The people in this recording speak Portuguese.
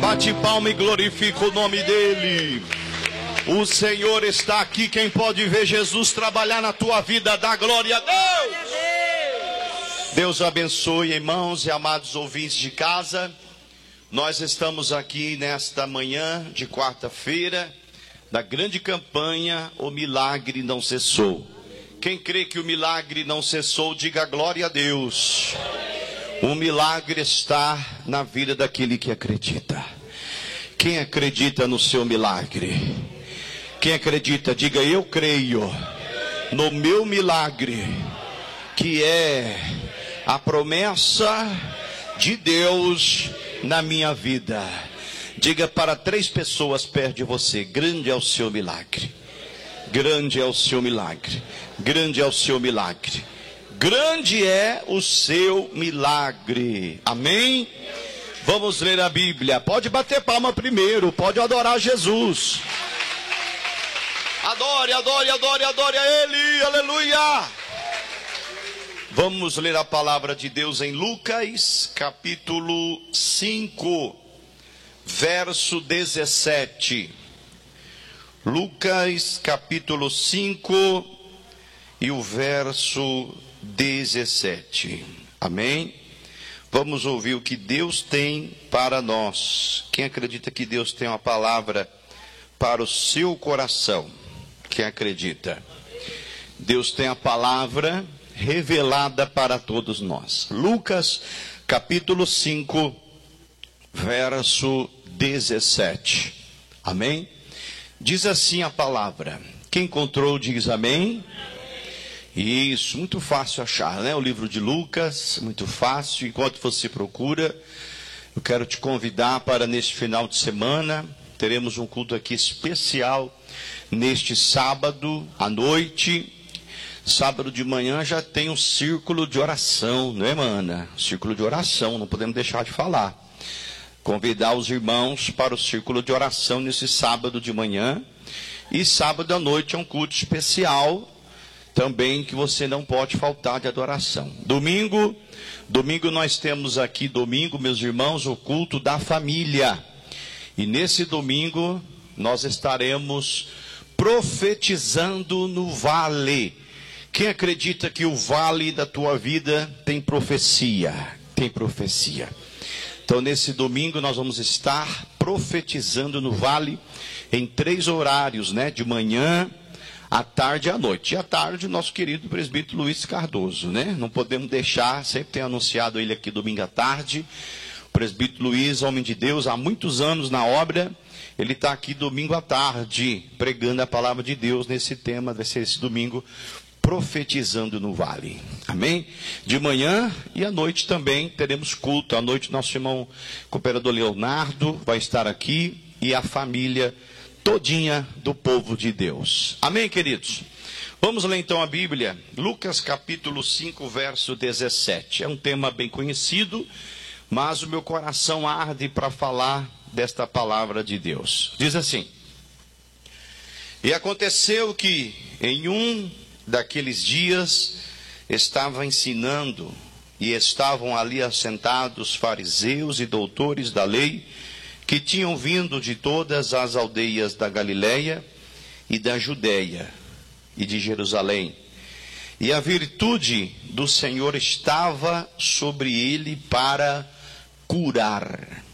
Bate palma e glorifica o nome dele. O Senhor está aqui. Quem pode ver Jesus trabalhar na tua vida, dá glória a Deus. Deus abençoe, irmãos e amados ouvintes de casa. Nós estamos aqui nesta manhã de quarta-feira da grande campanha O Milagre Não Cessou. Quem crê que o milagre não cessou, diga glória a Deus. O milagre está na vida daquele que acredita. Quem acredita no seu milagre? Quem acredita, diga eu creio no meu milagre, que é a promessa de Deus na minha vida. Diga para 3 pessoas perto de você: grande é o seu milagre. Grande é o seu milagre. Grande é o seu milagre. Grande é o seu milagre. Amém? Vamos ler a Bíblia. Pode bater palma primeiro. Pode adorar Jesus. Adore, adore, adore, adore a Ele. Aleluia. Vamos ler a palavra de Deus em Lucas, capítulo 5, verso 17. Lucas, capítulo 5 e o verso 17. Amém? Vamos ouvir o que Deus tem para nós. Quem acredita que Deus tem uma palavra para o seu coração? Quem acredita? Deus tem a palavra revelada para todos nós. Lucas, capítulo 5, verso 17. Amém? Diz assim a palavra. Quem encontrou diz amém. Isso, muito fácil achar, né? O livro de Lucas, muito fácil. Enquanto você procura, eu quero te convidar para neste final de semana. Teremos um culto aqui especial neste sábado à noite. Sábado de manhã já tem um círculo de oração, não é, mana? Círculo de oração, não podemos deixar de falar. Convidar os irmãos para o círculo de oração nesse sábado de manhã. E sábado à noite é um culto especial também que você não pode faltar de adoração. Domingo nós temos aqui, meus irmãos, o culto da família. E nesse domingo nós estaremos profetizando no vale. Quem acredita que o vale da tua vida tem profecia? Tem profecia. Então nesse domingo nós vamos estar profetizando no vale em 3 horários, né? De manhã, à tarde e à noite. E à tarde o nosso querido presbítero Luiz Cardoso, né? Não podemos deixar, sempre tem anunciado ele aqui domingo à tarde. O presbítero Luiz, homem de Deus, há muitos anos na obra. Ele está aqui domingo à tarde, pregando a palavra de Deus nesse tema, vai ser esse domingo, profetizando no vale. Amém? De manhã e à noite também teremos culto. À noite nosso irmão cooperador Leonardo vai estar aqui e a família todinha do povo de Deus. Amém, queridos? Vamos ler então a Bíblia. Lucas capítulo 5, verso 17. É um tema bem conhecido, mas o meu coração arde para falar desta palavra de Deus. Diz assim: e aconteceu que em um daqueles dias estava ensinando, e estavam ali assentados fariseus e doutores da lei, que tinham vindo de todas as aldeias da Galileia e da Judeia e de Jerusalém. E a virtude do Senhor estava sobre ele para curar.